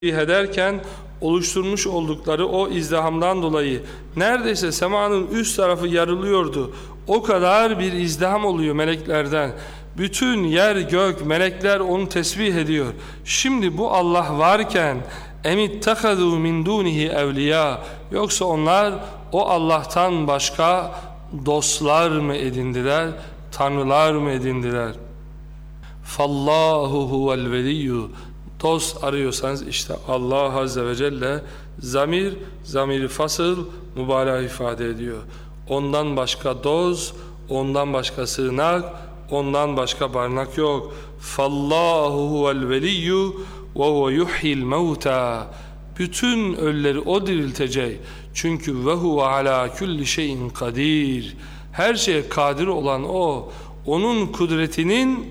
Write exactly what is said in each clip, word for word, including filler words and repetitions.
ederken oluşturmuş oldukları o izdihamdan dolayı neredeyse semanın üst tarafı yarılıyordu. O kadar bir izdiham oluyor meleklerden. Bütün yer gök melekler onu tesbih ediyor. Şimdi bu Allah varken emittekadu min dunihi evliya, yoksa onlar o Allah'tan başka dostlar mı edindiler, tanrılar mı edindiler? Fallahu huvel veliyyu. Dost arıyorsanız işte Allah Azze ve Celle, zamir, zamiri fasıl mübalağa ifade ediyor. Ondan başka dost, ondan başka sığınak, ondan başka barınak yok. Fallahu huvel veliyyu ve huve yuhyil mevta. Bütün ölüleri o diriltecek. Çünkü ve huve ala kulli şeyin kadir. Her şeye kadir olan o. Onun kudretinin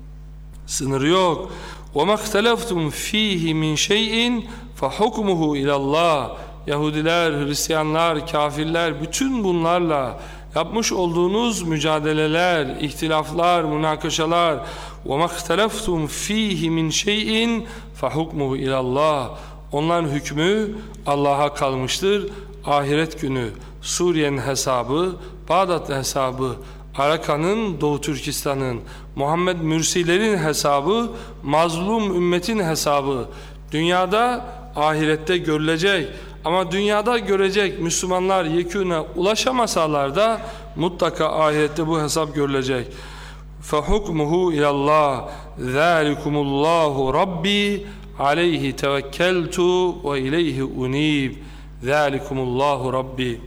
sınırı yok. وَمَا اخْتَلَفْتُمْ ف۪يهِ مِنْ شَيْءٍ فَحُكْمُهُ اِلَى اللّٰهِ. Yahudiler, Hristiyanlar, kafirler, bütün bunlarla yapmış olduğunuz mücadeleler, ihtilaflar, münakaşalar, وَمَا اخْتَلَفْتُمْ ف۪يهِ مِنْ شَيْءٍ فَحُكْمُهُ اِلَى اللّٰهِ. Onların hükmü Allah'a kalmıştır. Ahiret günü Suriye'nin hesabı, Bağdat'ın hesabı, Arakan'ın, Doğu Türkistan'ın, Muhammed Mürsilerin hesabı, mazlum ümmetin hesabı dünyada, ahirette görülecek. Ama dünyada görecek Müslümanlar yekûne ulaşamasalar da mutlaka ahirette bu hesap görülecek. فَحُكْمُهُ اِلَى اللّٰهِ ذَٰلِكُمُ اللّٰهُ رَبِّي عَلَيْهِ تَوَكَّلْتُ وَاِلَيْهِ اُن۪يبِ ذَٰلِكُمُ اللّٰهُ رَبِّي.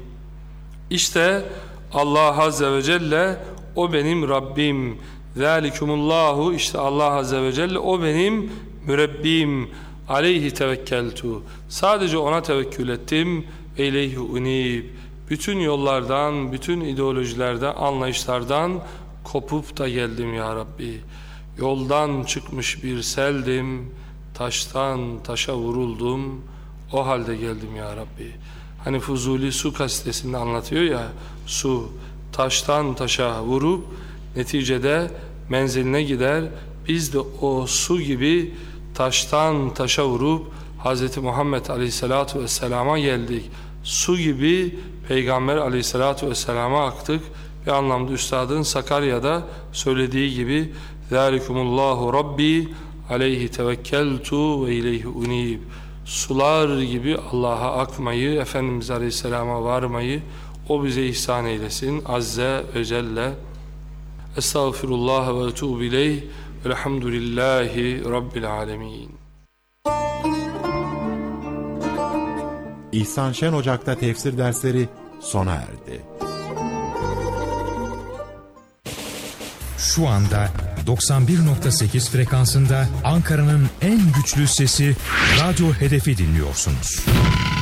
İşte Allah Azze ve Celle o benim Rabbim. Zalikumullahu, işte Allah Azze ve Celle o benim mürebbim. Aleyhi tevekkeltu. Sadece ona tevekkül ettim. Eyleyhi unib. Bütün yollardan, bütün ideolojilerden, anlayışlardan kopup da geldim ya Rabbi. Yoldan çıkmış bir seldim. Taştan taşa vuruldum. O halde geldim ya Rabbi. Hani Fuzuli Su Kasidesi'nde anlatıyor ya, su taştan taşa vurup neticede menziline gider. Biz de o su gibi taştan taşa vurup Hz. Muhammed Aleyhisselatü Vesselam'a geldik. Su gibi Peygamber Aleyhisselatü Vesselam'a aktık. Bir anlamda Üstadın Sakarya'da söylediği gibi Zalikumullahu Rabbi aleyhi tevekkeltu ve ileyhi unib. Sular gibi Allah'a akmayı, Efendimiz Aleyhisselam'a varmayı o bize ihsan eylesin Azze ve Celle. Estağfirullah ve etûbü ileyh. Velhamdülillahi Rabbil alemin. İhsan Şen Ocak'ta tefsir dersleri sona erdi. Şu anda doksan bir nokta sekiz frekansında Ankara'nın en güçlü sesi Radyo Hedef'i dinliyorsunuz.